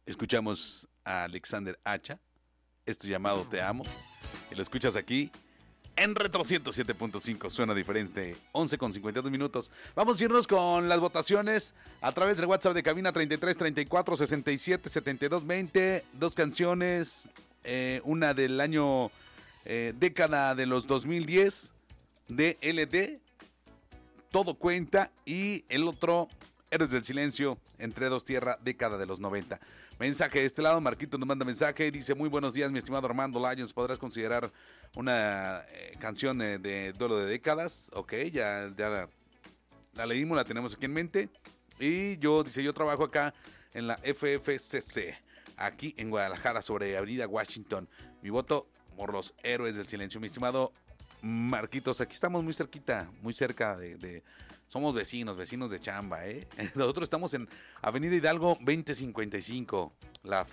Escuchamos a Alexander Hacha, esto llamado Te Amo, y lo escuchas aquí en Retro 107.5, suena diferente, 11:52 minutos. Vamos a irnos con las votaciones a través del WhatsApp de cabina 33 34 67 72 20. Dos canciones, una del año década de los 2010, DLD, Todo Cuenta, y el otro, Héroes del Silencio, Entre Dos Tierras, década de los 90. Mensaje de este lado, Marquito nos manda mensaje y dice: muy buenos días, mi estimado Armando Lyons, ¿podrás considerar una canción de duelo de décadas? Ok, ya la leímos, la tenemos aquí en mente. Y yo trabajo acá en la FFCC, aquí en Guadalajara, sobre Avenida Washington. Mi voto por los Héroes del Silencio, mi estimado Marquitos. Aquí estamos muy cerquita, muy cerca de somos vecinos de chamba, Nosotros estamos en Avenida Hidalgo 2055. La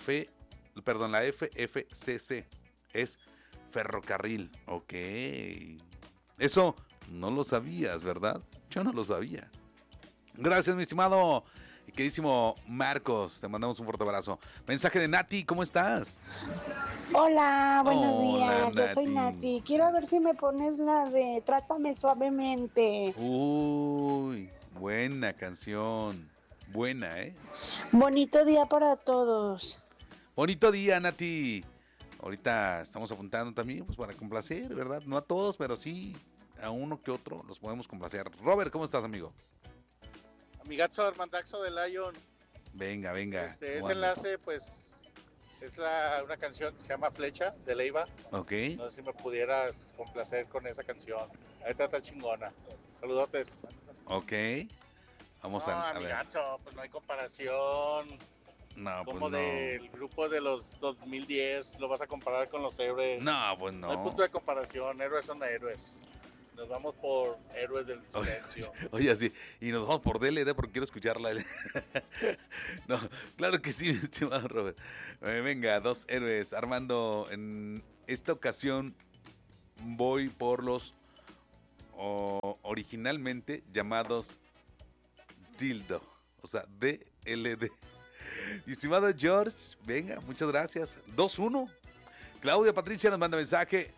FFCC es ferrocarril. Ok. Eso no lo sabías, ¿verdad? Yo no lo sabía. Gracias, mi estimado y queridísimo Marcos. Te mandamos un fuerte abrazo. Mensaje de Nati, ¿cómo estás? Hola, buenos días. Nati. Yo soy Nati. Quiero ver si me pones la de Trátame Suavemente. Uy, buena canción. Buena, Bonito día para todos. Bonito día, Nati. Ahorita estamos apuntando también, pues, para complacer, ¿verdad? No a todos, pero sí a uno que otro los podemos complacer. Robert, ¿cómo estás, amigo? Amigazo Armandaxo de Lion. Venga. Ese enlace, pues, es una canción que se llama Flecha, de Leiva. Ok. No sé si me pudieras complacer con esa canción. Ahorita está chingona. Saludotes. Ok. Vamos a ver. Amigazo, pues no hay comparación. No, Como pues no. del grupo de los 2010, lo vas a comparar con los héroes. No, pues no. No hay punto de comparación, héroes son héroes. Nos vamos por Héroes del Silencio. Oye, sí, y nos vamos por DLD porque quiero escucharla. No, claro que sí, mi estimado Robert. Venga, dos héroes. Armando, en esta ocasión voy por los originalmente llamados Dildo, o sea, DLD. Mi estimado George, venga, muchas gracias. 2-1. Claudia Patricia nos manda mensaje.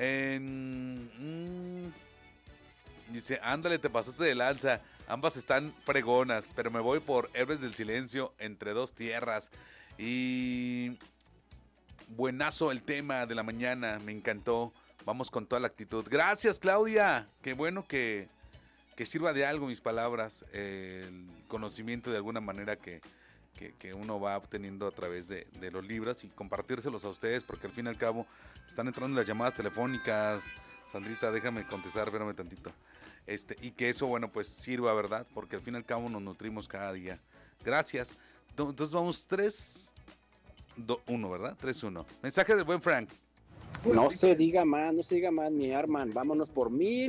Dice: ándale, te pasaste de lanza. Ambas están fregonas, pero me voy por Héroes del Silencio, Entre Dos Tierras. Y buenazo el tema de la mañana, me encantó. Vamos con toda la actitud. Gracias, Claudia. Qué bueno que sirva de algo mis palabras, el conocimiento de alguna manera que uno va obteniendo a través de los libros, y compartírselos a ustedes, porque al fin y al cabo están entrando las llamadas telefónicas. Sandrita, déjame contestar, espérame tantito. Y que eso, bueno, pues sirva, ¿verdad? Porque al fin y al cabo nos nutrimos cada día. Gracias. Entonces vamos 3-1, ¿verdad? 3-1. Mensaje del buen Frank. No se diga más, mi Arman. Vámonos por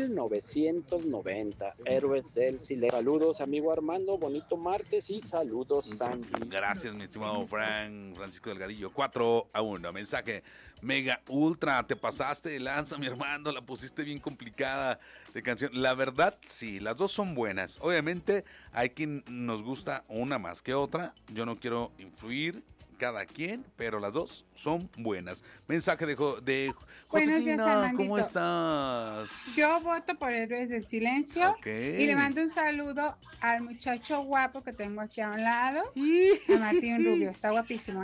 1990. Héroes del Silencio. Saludos, amigo Armando. Bonito martes y saludos, Sandy. Gracias, mi estimado Francisco Delgadillo. 4-1. Mensaje Mega Ultra. Te pasaste de lanza, mi hermano. La pusiste bien complicada de canción. La verdad, sí, las dos son buenas. Obviamente, hay quien nos gusta una más que otra. Yo no quiero influir. Cada quien, pero las dos son buenas. Mensaje de Josefina, ¿cómo estás? Yo voto por Héroes del Silencio, okay. Y le mando un saludo al muchacho guapo que tengo aquí a un lado, a Martín Rubio, está guapísimo,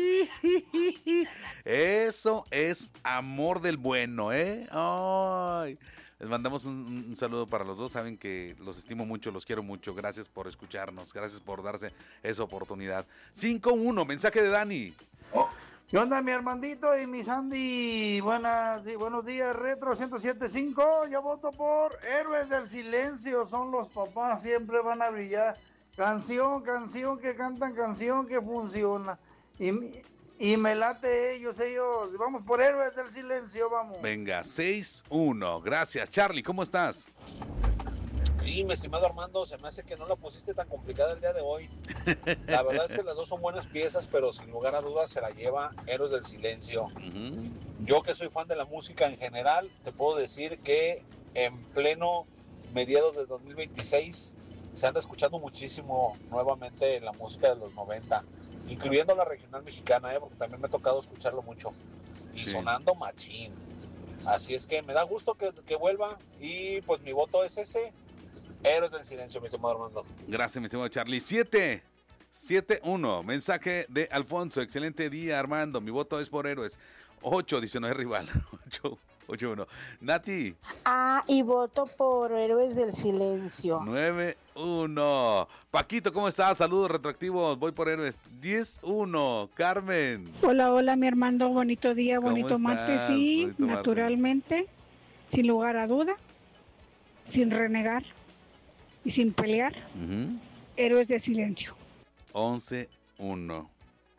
Eso es amor del bueno, Ay. Les mandamos un saludo para los dos. Saben que los estimo mucho, los quiero mucho. Gracias por escucharnos, gracias por darse esa oportunidad. 5-1, mensaje de Dani. ¿Qué onda, mi Armandito y mi Sandy? Buenos días, Retro 107.5. Yo voto por Héroes del Silencio. Son los papás, siempre van a brillar. Canción que cantan, canción que funciona. Y me late ellos, vamos por Héroes del Silencio, vamos. Venga, 6-1, gracias. Charlie, ¿cómo estás? Sí, mi estimado Armando, se me hace que no la pusiste tan complicada el día de hoy. La verdad es que las dos son buenas piezas, pero sin lugar a dudas se la lleva Héroes del Silencio. Uh-huh. Yo que soy fan de la música en general, te puedo decir que en pleno mediados de 2026 se anda escuchando muchísimo nuevamente la música de los 90. incluyendo la regional mexicana, porque también me ha tocado escucharlo mucho. Y Sí. sonando machín. Así es que me da gusto que vuelva. Y pues mi voto es ese. Héroes del Silencio, mi estimado Armando. Gracias, mi estimado Charlie. 7-1. Mensaje de Alfonso. Excelente día, Armando. Mi voto es por Héroes. 8, dice no es rival. 8-1. Nati. Y voto por Héroes del Silencio. 9-1. Paquito, ¿cómo estás? Saludos retroactivos. Voy por Héroes. 10-1. Carmen. Hola, mi Armando. Bonito día, ¿Cómo bonito martes. estás? Sí, Bonito martes. naturalmente, sin lugar a duda, sin renegar y sin pelear. Héroes del Silencio. 11-1.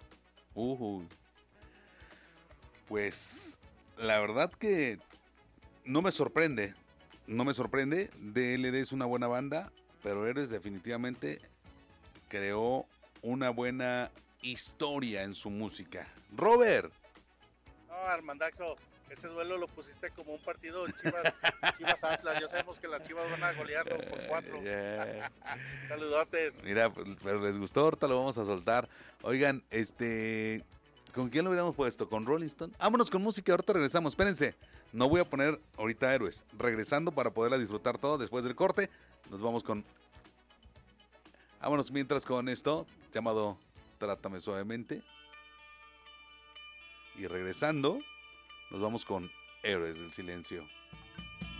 Pues la verdad que no me sorprende. DLD es una buena banda, pero Héroes definitivamente creó una buena historia en su música. Robert. No, Armandaxo, ese duelo lo pusiste como un partido Chivas Atlas. Ya sabemos que las Chivas van a golearlo por 4. Saludotes. Mira, pero les gustó, ahorita lo vamos a soltar. Oigan, ¿con quién lo hubiéramos puesto? ¿Con Rolling Stone? Vámonos con música, ahorita regresamos. Espérense, no voy a poner ahorita Héroes. Regresando para poderla disfrutar todo después del corte, nos vamos con... Vámonos mientras con esto, llamado Trátame Suavemente. Y regresando, nos vamos con Héroes del Silencio.